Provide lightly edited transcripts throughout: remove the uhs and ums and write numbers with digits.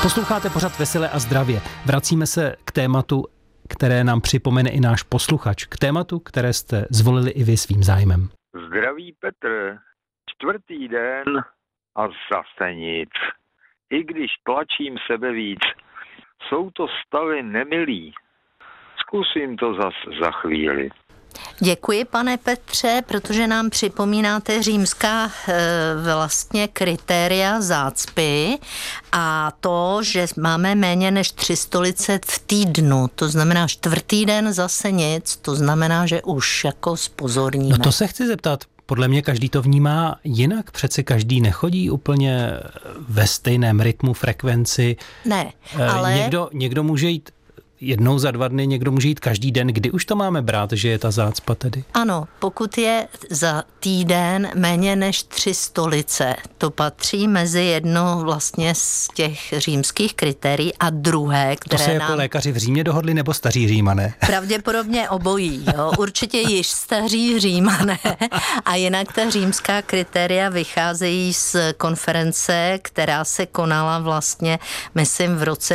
Posloucháte pořad Veselé a zdravě. Vracíme se k tématu, které nám připomene i náš posluchač. K tématu, které jste zvolili i vy svým zájmem. Zdraví Petr, 4. den a zase nic. I když tlačím sebe víc, jsou to stavy nemilý. Zkusím to za chvíli. Děkuji, pane Petře, protože nám připomínáte římská vlastně kritéria zácpy a to, že máme méně než 3 stolice v týdnu, to znamená 4. den zase nic, to znamená, že už jako zpozorníme. No to se chci zeptat, podle mě každý to vnímá jinak, přece každý nechodí úplně ve stejném rytmu, frekvenci. Ne, ale... Někdo může jít jednou za 2 dny, někdo může jít každý den. Kdy už to máme brát, že je ta zácpa tedy? Ano, pokud je za týden méně než 3 stolice, to patří mezi jedno vlastně z těch římských kritérií a druhé, které to se jako lékaři v Římě dohodli, nebo staří Římané? Pravděpodobně obojí, jo. Určitě již staří Římané a jinak ta římská kritéria vycházejí z konference, která se konala vlastně, myslím, v roce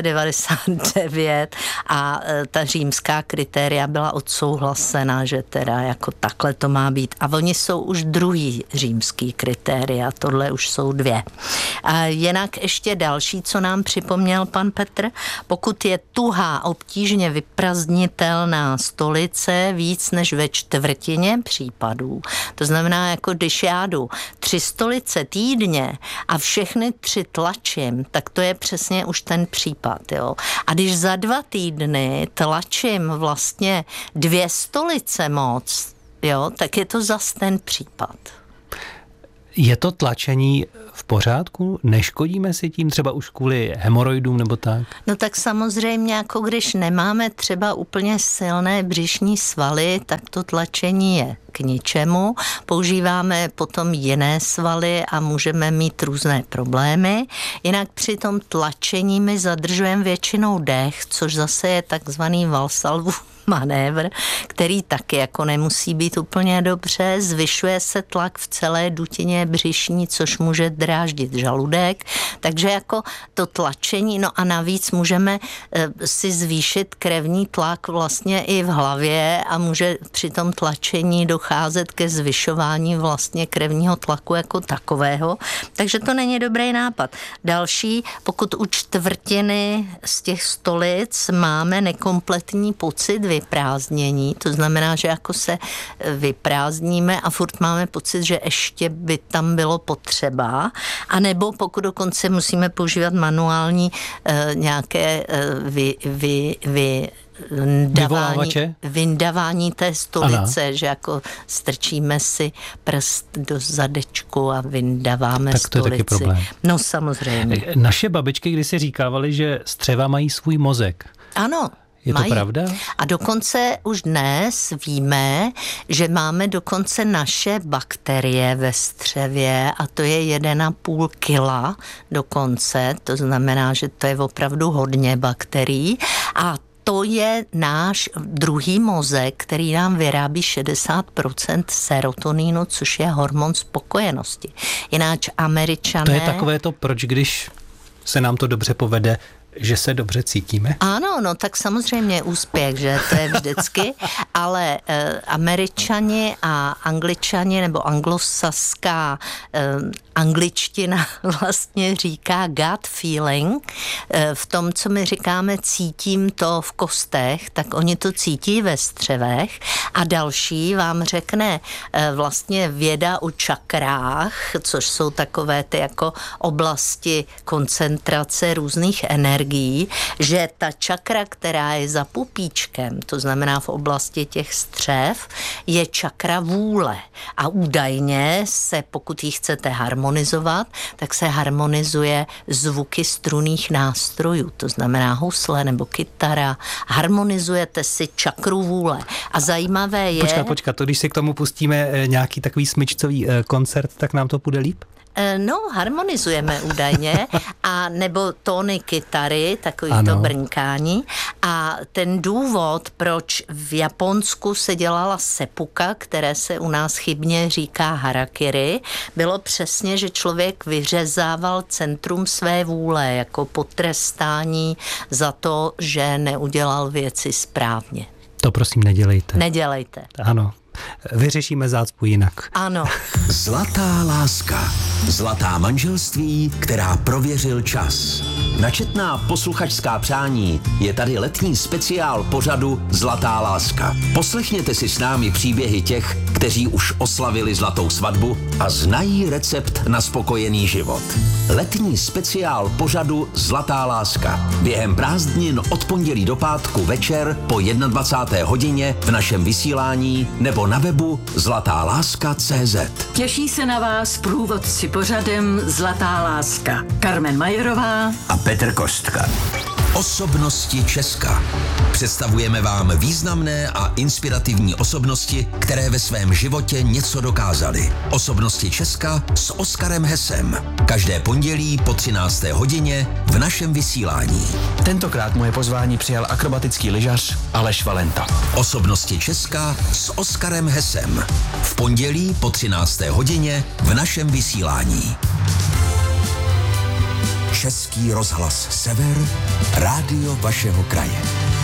99 a ta římská kritéria byla odsouhlasena, že teda jako takhle to má být. A oni jsou už druhý římský kritéria, tohle už jsou 2. A jinak ještě další, co nám připomněl pan Petr, pokud je tuhá, obtížně vyprazdnitelná stolice víc než ve 1/4 případů, to znamená, jako když já jdu 3 stolice týdně a všechny 3 tlačím, tak to je přesně už ten případ, jo. A když za 2 týdny tlačím vlastně 2 stolice moc, jo, tak je to zas ten případ. Je to tlačení v pořádku? Neškodíme si tím třeba už kvůli hemoroidům nebo tak? No tak samozřejmě, jako když nemáme třeba úplně silné břišní svaly, tak to tlačení je k ničemu. Používáme potom jiné svaly a můžeme mít různé problémy. Jinak při tom tlačení my zadržujeme většinou dech, což zase je takzvaný Valsalvův manévr, který taky jako nemusí být úplně dobře. Zvyšuje se tlak v celé dutině břišní, což může dráždit žaludek. Takže jako to tlačení, no a navíc můžeme si zvýšit krevní tlak vlastně i v hlavě a může při tom tlačení docházet ke zvyšování vlastně krevního tlaku jako takového. Takže to není dobrý nápad. Další, pokud u 1/4 z těch stolic máme nekompletní pocit vyprázdnění, to znamená, že jako se vyprázdníme a furt máme pocit, že ještě by tam bylo potřeba, anebo pokud dokonce musíme používat manuální nějaké vyndavání té stolice, ano. Že jako strčíme si prst do zadečku a vyndaváme tak to stolici. Je taky problém. No samozřejmě. Naše babičky kdysi říkávaly, že střeva mají svůj mozek. Ano. Je to pravda? A dokonce už dnes víme, že máme dokonce naše bakterie ve střevě a to je 1,5 kila dokonce, to znamená, že to je opravdu hodně bakterií a to je náš druhý mozek, který nám vyrábí 60% serotoninu, což je hormon spokojenosti. Jináč Američané... To je takové to, proč když se nám to dobře povede, že se dobře cítíme? Ano, no tak samozřejmě úspěch, že to je vždycky, ale Američani a Angličani nebo anglosaská angličtina vlastně říká gut feeling. V tom, co my říkáme, cítím to v kostech, tak oni to cítí ve střevech a další vám řekne vlastně věda o čakrách, což jsou takové ty jako oblasti koncentrace různých energií, že ta čakra, která je za pupíčkem, to znamená v oblasti těch střev, je čakra vůle a údajně se, pokud ji chcete harmonizovat, tak se harmonizuje zvuky strunných nástrojů, to znamená husle nebo kytara. Harmonizujete si čakru vůle. A zajímavé je... Počkat, to když si k tomu pustíme nějaký takový smyčcový koncert, tak nám to půjde líp? No, harmonizujeme údajně, a nebo tóny kytary, takový to brnkání. A ten důvod, proč v Japonsku se dělala seppuka, které se u nás chybně říká harakiri, bylo přesně, že člověk vyřezával centrum své vůle jako potrestání za to, že neudělal věci správně. To prosím nedělejte. Nedělejte. Ano. Vyřešíme zácpu jinak. Ano. Zlatá láska. Zlatá manželství, která prověřil čas. Na četná posluchačská přání je tady letní speciál pořadu Zlatá láska. Poslechněte si s námi příběhy těch, kteří už oslavili zlatou svatbu a znají recept na spokojený život. Letní speciál pořadu Zlatá láska. Během prázdnin od pondělí do pátku večer po 21. hodině v našem vysílání nebo na webu zlatáláska.cz. Těší se na vás průvodci pořadem Zlatá láska. Carmen Majerová a Petr Kostka. Osobnosti Česka. Představujeme vám významné a inspirativní osobnosti, které ve svém životě něco dokázaly. Osobnosti Česka s Oskarem Hesem. Každé pondělí po 13. hodině v našem vysílání. Tentokrát moje pozvání přijal akrobatický lyžař Aleš Valenta. Osobnosti Česka s Oskarem Hesem. V pondělí po 13. hodině v našem vysílání. Český rozhlas Sever, rádio vašeho kraje.